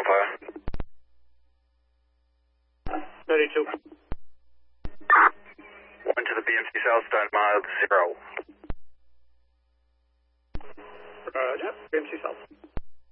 on fire. 32. 1 to the BMC South, stand mild 0. Roger, BMC South.